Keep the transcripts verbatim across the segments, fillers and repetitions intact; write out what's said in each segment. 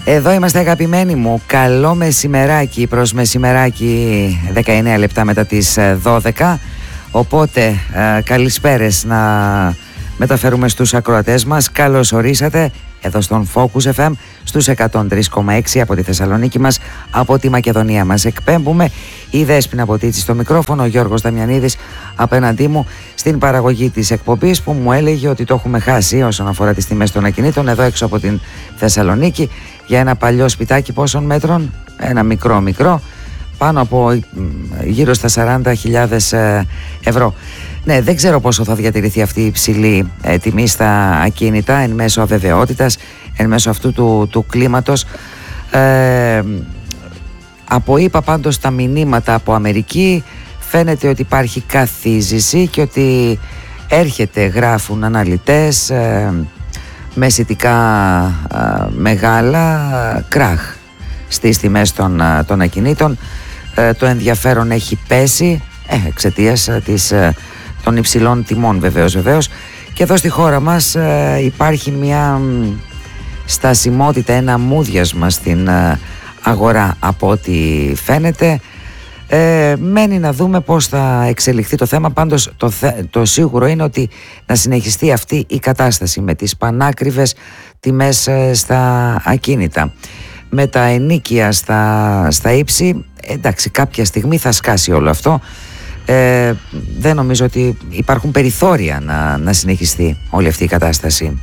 Εδώ είμαστε, αγαπημένοι μου. Καλό μεσημεράκι προς μεσημεράκι, δεκαεννέα λεπτά μετά τις δώδεκα. Οπότε ε, καλησπέρες να μεταφέρουμε στους ακροατές μας. Καλώς ορίσατε εδώ στον Focus εφ εμ στους εκατόν τρία κόμμα έξι από τη Θεσσαλονίκη μας, από τη Μακεδονία μας. Εκπέμπουμε η Δέσποινα Ποτίτσι στο μικρόφωνο, ο Γιώργος Δαμιανίδης απέναντί μου στην παραγωγή της εκπομπής, που μου έλεγε ότι το έχουμε χάσει όσον αφορά τις τιμές των ακινήτων εδώ έξω από την Θεσσαλονίκη, για ένα παλιό σπιτάκι πόσων μέτρων, ένα μικρό μικρό, πάνω από γύρω στα σαράντα χιλιάδες ευρώ. Ναι, δεν ξέρω πόσο θα διατηρηθεί αυτή η υψηλή ε, τιμή στα ακίνητα εν μέσω αβεβαιότητας, εν μέσω αυτού του, του κλίματος. Ε, από είπα πάντως τα μηνύματα από Αμερική, φαίνεται ότι υπάρχει καθίζηση και ότι έρχεται, γράφουν αναλυτές, ε, με αισθητικά ε, μεγάλα κράχ στις τιμές των, των ακινήτων. Ε, το ενδιαφέρον έχει πέσει ε, εξαιτίας της, ε, των υψηλών τιμών, βεβαίως, βεβαίως. Και εδώ στη χώρα μας ε, υπάρχει μια στασιμότητα, ένα μούδιασμα στην ε, αγορά από ό,τι φαίνεται. Ε, μένει να δούμε πώς θα εξελιχθεί το θέμα. Πάντως το, το σίγουρο είναι ότι να συνεχιστεί αυτή η κατάσταση με τις πανάκριβες τιμές ε, στα ακίνητα, με τα ενοίκια στα, στα ύψη. Εντάξει, κάποια στιγμή θα σκάσει όλο αυτό. Ε, δεν νομίζω ότι υπάρχουν περιθώρια να, να συνεχιστεί όλη αυτή η κατάσταση.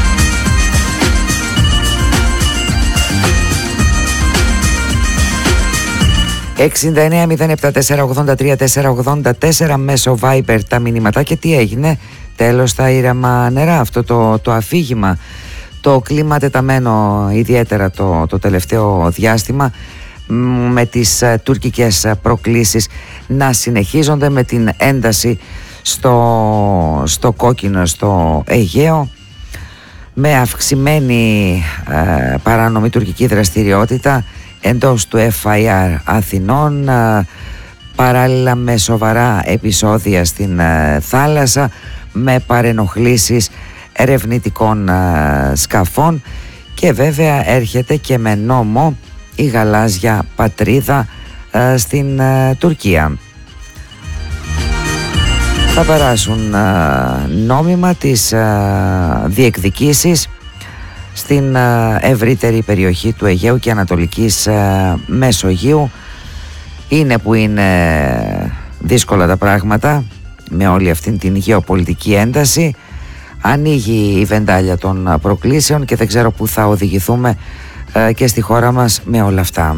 εξήντα εννέα μηδέν επτά τέσσερα ογδόντα τρία τέσσερα ογδόντα τέσσερα μέσω Viber τα μηνύματα. Και τι έγινε? Τέλος τα ήρεμα νερά, αυτό το, το αφήγημα, το κλίμα τεταμένο ιδιαίτερα το, το τελευταίο διάστημα, με τις uh, τουρκικές uh, προκλήσεις να συνεχίζονται, με την ένταση στο, στο κόκκινο, στο Αιγαίο, με αυξημένη uh, παράνομη τουρκική δραστηριότητα εντός του εφ άι αρ Αθηνών, uh, παράλληλα με σοβαρά επεισόδια στην uh, θάλασσα, με παρενοχλήσεις ερευνητικών uh, σκαφών, και βέβαια έρχεται και με νόμο η γαλάζια πατρίδα ε, στην ε, Τουρκία. Θα περάσουν ε, νόμιμα τις ε, διεκδικήσεις στην ε, ευρύτερη περιοχή του Αιγαίου και Ανατολικής ε, Μεσογείου. Είναι που είναι δύσκολα τα πράγματα με όλη αυτή την γεωπολιτική ένταση. Ανοίγει η βεντάλια των προκλήσεων και δεν ξέρω πού θα οδηγηθούμε και στη χώρα μας με όλα αυτά.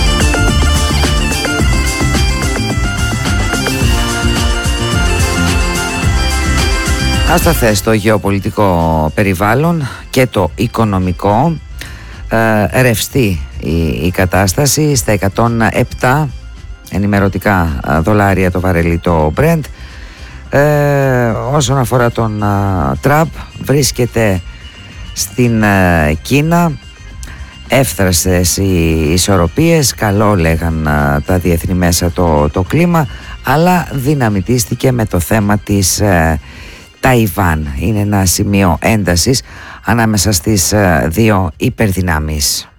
Ασταθές το γεωπολιτικό περιβάλλον και το οικονομικό, ε, ρευστή η, η κατάσταση στα εκατόν επτά ενημερωτικά δολάρια το βαρέλι το Brent. Ε, όσον αφορά τον uh, Τραμπ, βρίσκεται στην uh, Κίνα. Εύθραστες οι ισορροπίες, καλό λέγαν uh, τα διεθνή μέσα το, το κλίμα, αλλά δυναμητίστηκε με το θέμα της uh, Ταϊβάν. Είναι ένα σημείο έντασης ανάμεσα στις uh, δύο υπερδυνάμεις.